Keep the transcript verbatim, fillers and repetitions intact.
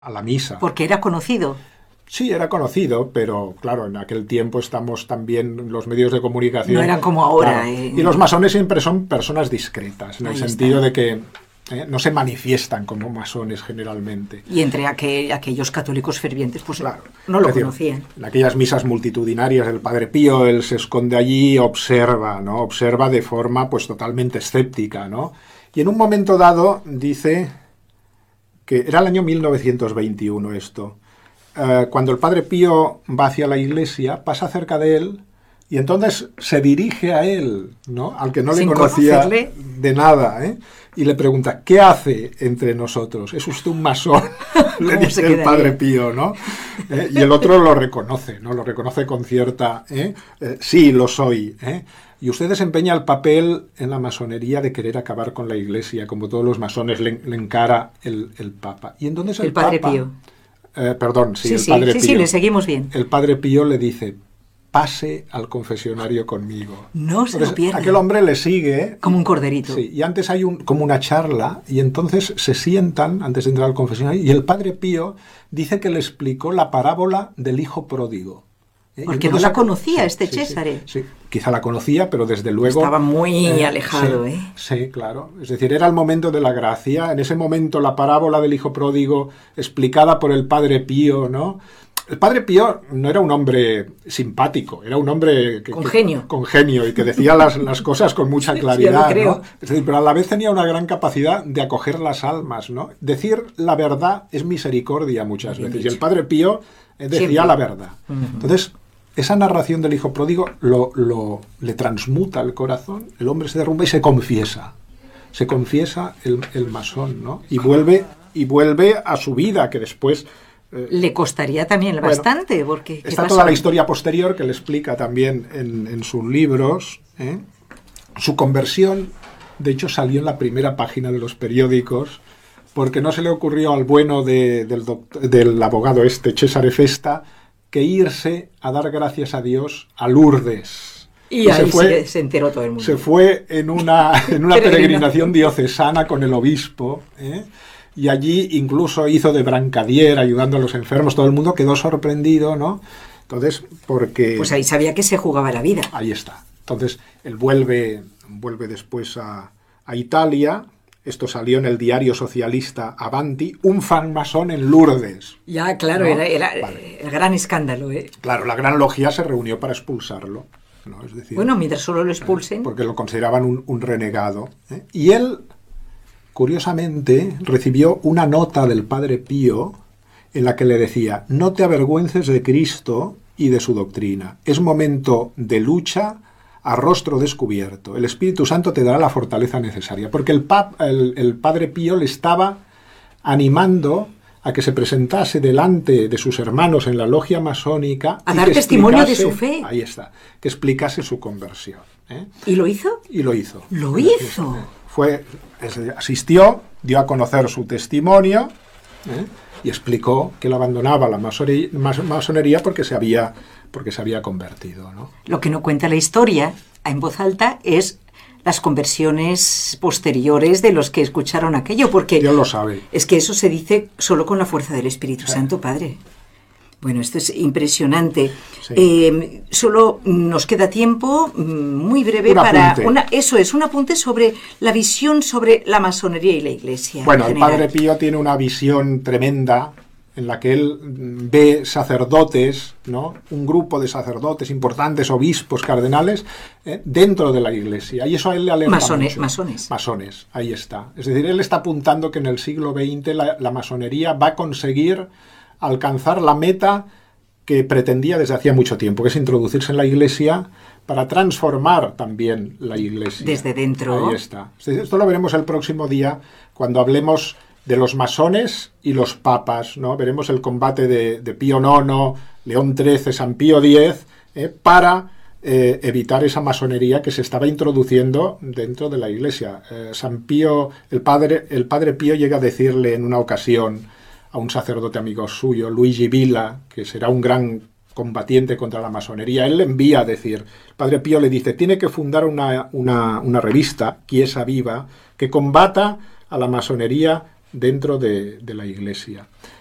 a la misa. Porque era conocido. Sí, era conocido, pero claro, en aquel tiempo estamos también, los medios de comunicación... No eran como ahora. Claro, Eh. Y los masones siempre son personas discretas, en Ahí el sentido está. de que eh, no se manifiestan como masones generalmente. Y entre aquel, aquellos católicos fervientes, pues Claro. no lo Es decir, conocían. En aquellas misas multitudinarias del Padre Pío, él se esconde allí, observa, ¿no? Observa de forma pues totalmente escéptica, ¿no? Y en un momento dado dice que era el año mil novecientos veintiuno esto. Uh, cuando el Padre Pío va hacia la iglesia, pasa cerca de él y entonces se dirige a él, ¿no? Al que no Sin le conocía conocerle. de nada, ¿eh? Y le pregunta, ¿qué hace entre nosotros? ¿Es usted un masón? Le ¿Cómo dice se el quedaría? Padre Pío, ¿no? ¿Eh? Y el otro lo reconoce, ¿no? Lo reconoce con cierta... ¿eh? Eh, sí, lo soy, ¿eh? Y usted desempeña el papel en la masonería de querer acabar con la iglesia, como todos los masones le, le encara el, el Papa. Y entonces el, El Padre Papa, Pío. Eh, perdón, sí, Sí, el sí, Padre sí, Pío. sí, le seguimos bien. El Padre Pío le dice, pase al confesionario conmigo. No se lo Entonces, pierda. aquel hombre le sigue. Como un corderito. Sí, y antes hay un, como una charla, y entonces se sientan antes de entrar al confesionario, y el Padre Pío dice que le explicó la parábola del hijo pródigo. ¿Eh? Porque no la conocía este Césare. Sí, sí, quizá la conocía, pero desde luego... Estaba muy eh, alejado, sí, ¿eh? Sí, claro. Es decir, era el momento de la gracia. En ese momento la parábola del hijo pródigo explicada por el Padre Pío, ¿no? El Padre Pío no era un hombre simpático, era un hombre... Que, con que, genio. Con genio, y que decía las, las cosas con mucha claridad, sí, creo. ¿no? Es decir, pero a la vez tenía una gran capacidad de acoger las almas, ¿no? Decir la verdad es misericordia muchas Bien veces. dicho. Y el Padre Pío eh, decía Siempre. la verdad. Uh-huh. Entonces... esa narración del hijo pródigo lo, lo, le transmuta el corazón, el hombre se derrumba y se confiesa. Se confiesa el, el masón, ¿no? Y vuelve, y vuelve a su vida, que después... Eh, le costaría también bueno, bastante, porque... Está toda la historia posterior que le explica también en, en sus libros. ¿eh? Su conversión, de hecho, salió en la primera página de los periódicos, porque no se le ocurrió al bueno de, del, doctor, del abogado este, Cesare Festa, que irse a dar gracias a Dios a Lourdes. Y, y ahí se, fue, se enteró todo el mundo. Se fue en una, en una peregrinación diocesana con el obispo, ¿eh? Y allí incluso hizo de brancadier, ayudando a los enfermos. Todo el mundo quedó sorprendido, ¿no? Entonces, porque... Pues ahí sabía que se jugaba la vida. Ahí está. Entonces, él vuelve, vuelve después a, a Italia... Esto salió en el diario socialista Avanti, un francmasón en Lourdes. Ya, claro, ¿no? era, era vale. el gran escándalo. ¿eh? Claro, la gran logia se reunió para expulsarlo. ¿no? Es decir, bueno, mientras solo lo expulsen. Eh, porque lo consideraban un, un renegado. ¿eh? Y él, curiosamente, recibió una nota del Padre Pío en la que le decía, no te avergüences de Cristo y de su doctrina. Es momento de lucha a rostro descubierto. El Espíritu Santo te dará la fortaleza necesaria. Porque el, pap, el, el Padre Pío le estaba animando a que se presentase delante de sus hermanos en la logia masónica. A dar testimonio de su fe. Ahí está. Que explicase su conversión. ¿eh? ¿Y lo hizo? Y lo hizo. ¿Lo hizo? Fue, asistió, dio a conocer su testimonio ¿eh? y explicó que él abandonaba la masonería, masonería porque se había... porque se había convertido, ¿no? Lo que no cuenta la historia en voz alta es las conversiones posteriores de los que escucharon aquello, porque Dios lo sabe. Es que eso se dice solo con la fuerza del Espíritu sí. Santo, Padre. Bueno, esto es impresionante. Sí. Eh, solo nos queda tiempo muy breve un para... Una, eso es, un apunte sobre la visión sobre la masonería y la Iglesia. Bueno, el Padre Pío tiene una visión tremenda en la que él ve sacerdotes, ¿no? Un grupo de sacerdotes importantes, obispos, cardenales, eh, dentro de la Iglesia. Y eso a él le alerta masones, mucho. Masones. Masones, ahí está. Es decir, él está apuntando que en el siglo veinte la, la masonería va a conseguir alcanzar la meta que pretendía desde hacía mucho tiempo, que es introducirse en la Iglesia para transformar también la Iglesia. Desde dentro. Ahí está. Esto lo veremos el próximo día cuando hablemos de los masones y los papas, ¿no? Veremos el combate de, de Pío nono, León trece, San Pío diez, eh, para eh, evitar esa masonería que se estaba introduciendo dentro de la Iglesia. Eh, San Pío, el padre, el padre Pío llega a decirle en una ocasión a un sacerdote amigo suyo, Luigi Villa, que será un gran combatiente contra la masonería, él le envía a decir, el Padre Pío le dice, tiene que fundar una, una, una revista, Chiesa Viva, que combata a la masonería dentro de, de la Iglesia.